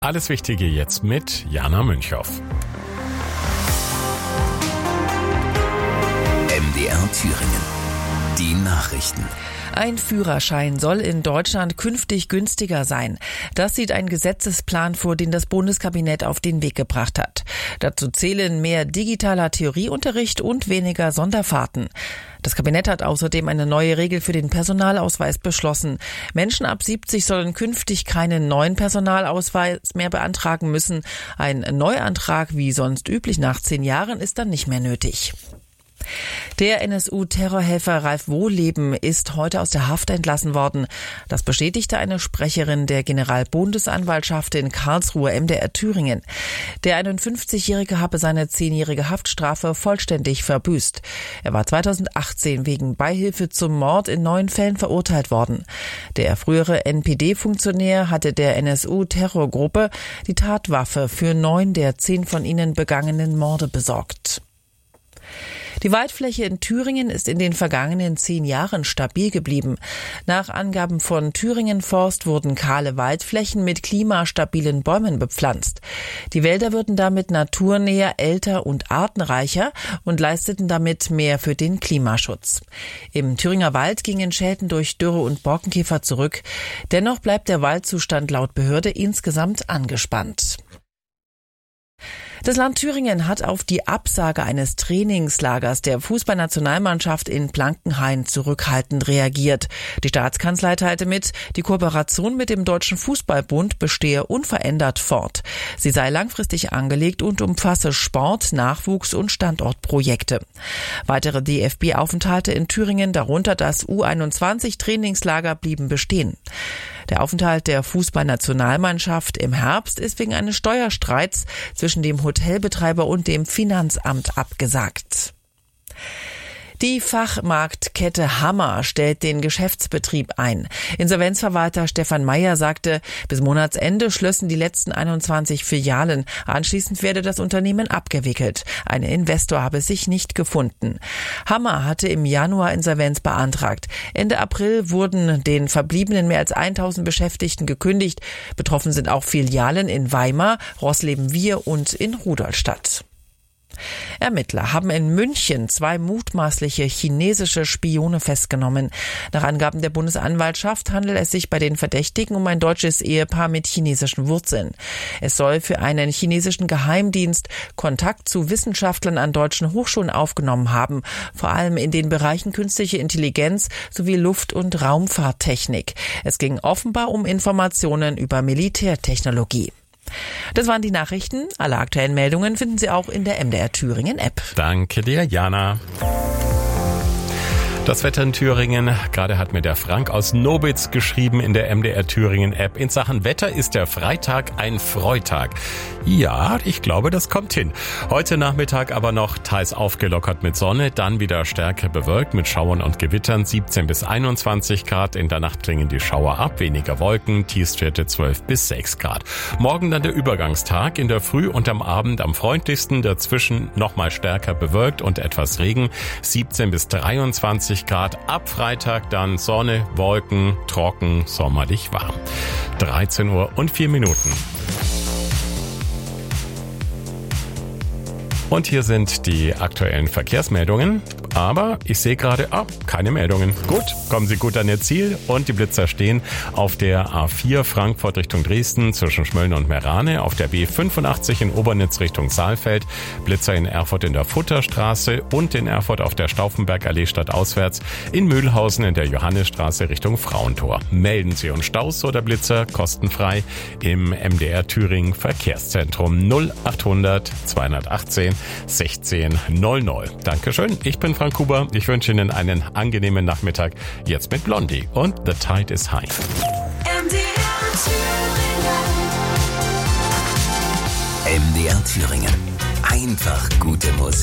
Alles Wichtige jetzt mit Jana Münchow. MDR Thüringen. Die Nachrichten. Ein Führerschein soll in Deutschland künftig günstiger sein. Das sieht ein Gesetzesplan vor, den das Bundeskabinett auf den Weg gebracht hat. Dazu zählen mehr digitaler Theorieunterricht und weniger Sonderfahrten. Das Kabinett hat außerdem eine neue Regel für den Personalausweis beschlossen. Menschen ab 70 sollen künftig keinen neuen Personalausweis mehr beantragen müssen. Ein Neuantrag, wie sonst üblich nach 10 Jahren, ist dann nicht mehr nötig. Der NSU-Terrorhelfer Ralf Wohleben ist heute aus der Haft entlassen worden. Das bestätigte eine Sprecherin der Generalbundesanwaltschaft in Karlsruhe, MDR Thüringen. Der 51-Jährige habe seine 10-jährige Haftstrafe vollständig verbüßt. Er war 2018 wegen Beihilfe zum Mord in 9 Fällen verurteilt worden. Der frühere NPD-Funktionär hatte der NSU-Terrorgruppe die Tatwaffe für 9 der 10 von ihnen begangenen Morde besorgt. Die Waldfläche in Thüringen ist in den vergangenen 10 Jahren stabil geblieben. Nach Angaben von Thüringen Forst wurden kahle Waldflächen mit klimastabilen Bäumen bepflanzt. Die Wälder würden damit naturnäher, älter und artenreicher und leisteten damit mehr für den Klimaschutz. Im Thüringer Wald gingen Schäden durch Dürre und Borkenkäfer zurück. Dennoch bleibt der Waldzustand laut Behörde insgesamt angespannt. Das Land Thüringen hat auf die Absage eines Trainingslagers der Fußballnationalmannschaft in Blankenhain zurückhaltend reagiert. Die Staatskanzlei teilte mit, die Kooperation mit dem Deutschen Fußballbund bestehe unverändert fort. Sie sei langfristig angelegt und umfasse Sport-, Nachwuchs- und Standortprojekte. Weitere DFB-Aufenthalte in Thüringen, darunter das U21-Trainingslager, blieben bestehen. Der Aufenthalt der Fußballnationalmannschaft im Herbst ist wegen eines Steuerstreits zwischen dem Hotelbetreiber und dem Finanzamt abgesagt. Die Fachmarktkette Hammer stellt den Geschäftsbetrieb ein. Insolvenzverwalter Stefan Meyer sagte, bis Monatsende schlössen die letzten 21 Filialen. Anschließend werde das Unternehmen abgewickelt. Ein Investor habe sich nicht gefunden. Hammer hatte im Januar Insolvenz beantragt. Ende April wurden den verbliebenen mehr als 1000 Beschäftigten gekündigt. Betroffen sind auch Filialen in Weimar, Roßleben-Wihr und in Rudolstadt. Ermittler haben in München 2 mutmaßliche chinesische Spione festgenommen. Nach Angaben der Bundesanwaltschaft handelt es sich bei den Verdächtigen um ein deutsches Ehepaar mit chinesischen Wurzeln. Es soll für einen chinesischen Geheimdienst Kontakt zu Wissenschaftlern an deutschen Hochschulen aufgenommen haben, vor allem in den Bereichen künstliche Intelligenz sowie Luft- und Raumfahrttechnik. Es ging offenbar um Informationen über Militärtechnologie. Das waren die Nachrichten. Alle aktuellen Meldungen finden Sie auch in der MDR Thüringen App. Danke dir, Jana. Das Wetter in Thüringen, gerade hat mir der Frank aus Nobitz geschrieben in der MDR Thüringen App. In Sachen Wetter ist der Freitag ein Freitag. Ja, ich glaube, das kommt hin. Heute Nachmittag aber noch teils aufgelockert mit Sonne, dann wieder stärker bewölkt mit Schauern und Gewittern, 17 bis 21 Grad. In der Nacht klingen die Schauer ab, weniger Wolken, Tiefstwerte 12 bis 6 Grad. Morgen dann der Übergangstag, in der Früh und am Abend am freundlichsten, dazwischen nochmal stärker bewölkt und etwas Regen, 17 bis 23 Grad. Ab Freitag dann Sonne, Wolken, trocken, sommerlich warm. 13 Uhr und 4 Minuten. Und hier sind die aktuellen Verkehrsmeldungen. Aber ich sehe gerade, keine Meldungen. Gut, kommen Sie gut an Ihr Ziel. Und die Blitzer stehen auf der A4 Frankfurt Richtung Dresden zwischen Schmölln und Meerane, auf der B85 in Obernitz Richtung Saalfeld, Blitzer in Erfurt in der Futterstraße und in Erfurt auf der Stauffenbergallee stadtauswärts, in Mühlhausen in der Johannisstraße Richtung Frauentor. Melden Sie uns Staus oder Blitzer kostenfrei im MDR Thüringen Verkehrszentrum 0800 218 1600. Dankeschön, ich bin Frank Huber. Ich wünsche Ihnen einen angenehmen Nachmittag. Jetzt mit Blondie und The Tide is High. MDR Thüringen. Einfach gute Musik.